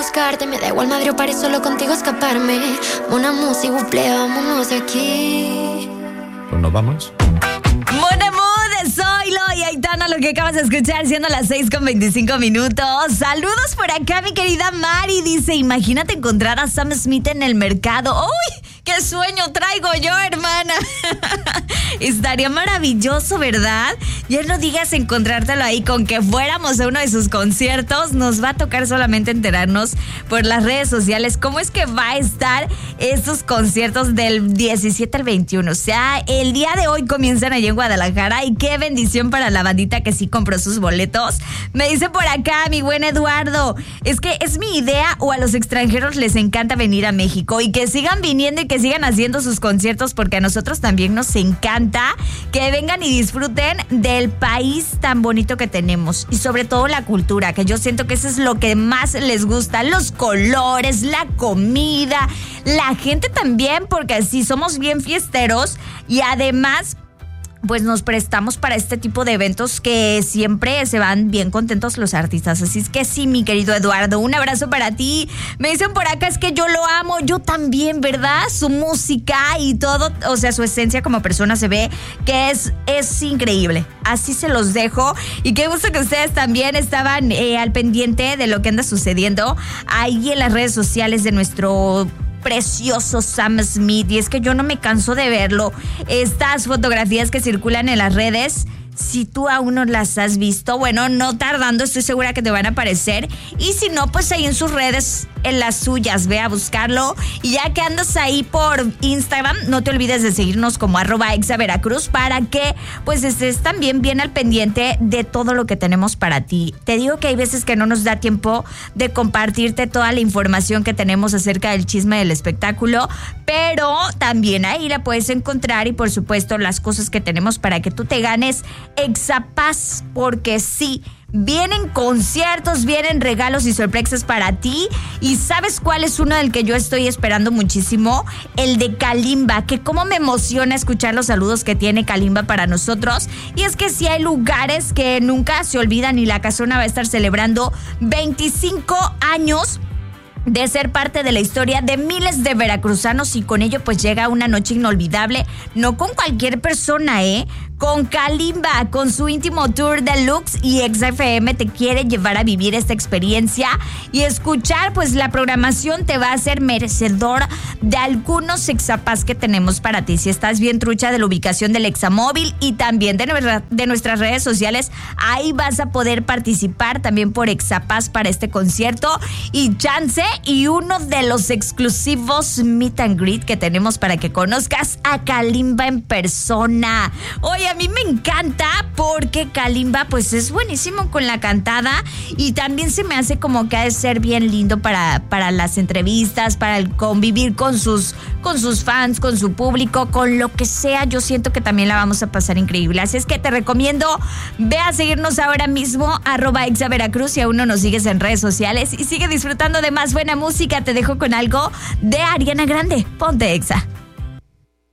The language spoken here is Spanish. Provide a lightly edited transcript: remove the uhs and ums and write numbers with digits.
buscarte. Me da igual madre o París, solo contigo escaparme. Una música, buple, vámonos de aquí. Pues nos vamos. Mon Amour de Zoilo y Aitana, lo que acabas de escuchar, siendo las 6:25. Saludos por acá, mi querida Mari. Dice, imagínate encontrar a Sam Smith en el mercado. ¡Uy! ¡Qué sueño traigo yo, hermana! Estaría maravilloso, ¿verdad? Ya no digas encontrártelo ahí, con que fuéramos a uno de sus conciertos. Nos va a tocar solamente enterarnos por las redes sociales cómo es que va a estar estos conciertos del 17 al 21. O sea, el día de hoy comienzan allí en Guadalajara y qué bendición para la bandita que sí compró sus boletos. Me dice por acá mi buen Eduardo, es que es mi idea o a los extranjeros les encanta venir a México y que sigan viniendo y que sigan haciendo sus conciertos porque a nosotros también nos encanta que vengan y disfruten del país tan bonito que tenemos y sobre todo la cultura, que yo siento que eso es lo que más les gusta, los colores, la comida, la gente también, porque sí somos bien fiesteros y además pues nos prestamos para este tipo de eventos que siempre se van bien contentos los artistas. Así es que sí, mi querido Eduardo, un abrazo para ti. Me dicen por acá, es que yo lo amo, yo también, ¿verdad? Su música y todo, o sea, su esencia como persona se ve que es increíble. Así se los dejo. Y qué gusto que ustedes también estaban al pendiente de lo que anda sucediendo ahí en las redes sociales de nuestro precioso Sam Smith. Y es que yo no me canso de verlo. Estas fotografías que circulan en las redes, si tú aún no las has visto, bueno, no tardando, estoy segura que te van a aparecer. Y si no, pues ahí en sus redes, en las suyas, ve a buscarlo. Y ya que andas ahí por Instagram, no te olvides de seguirnos como @exaveracruz para que pues estés también bien al pendiente de todo lo que tenemos para ti. Te digo que hay veces que no nos da tiempo de compartirte toda la información que tenemos acerca del chisme del espectáculo, pero también ahí la puedes encontrar y por supuesto las cosas que tenemos para que tú te ganes Exapaz, porque sí, vienen conciertos, vienen regalos y sorpresas para ti. Y ¿sabes cuál es uno del que yo estoy esperando muchísimo? El de Kalimba, que cómo me emociona escuchar los saludos que tiene Kalimba para nosotros. Y es que sí hay lugares que nunca se olvidan y la casona va a estar celebrando 25 años de ser parte de la historia de miles de veracruzanos y con ello pues llega una noche inolvidable, no con cualquier persona, con Kalimba, con su íntimo tour deluxe y XFM te quiere llevar a vivir esta experiencia y escuchar pues la programación te va a hacer merecedor de algunos Exapaz que tenemos para ti. Si estás bien trucha de la ubicación del Examóvil y también de nuestras redes sociales, ahí vas a poder participar también por Exapaz para este concierto y chance y uno de los exclusivos meet and greet que tenemos para que conozcas a Kalimba en persona. Oye, a mí me encanta porque Kalimba pues es buenísimo con la cantada y también se me hace como que ha de ser bien lindo para las entrevistas, para el convivir con sus fans, con su público, con lo que sea. Yo siento que también la vamos a pasar increíble. Así es que te recomiendo, ve a seguirnos ahora mismo, @exaveracruz, si aún no nos sigues en redes sociales y sigue disfrutando de más buena música. Te dejo con algo de Ariana Grande. Ponte Exa.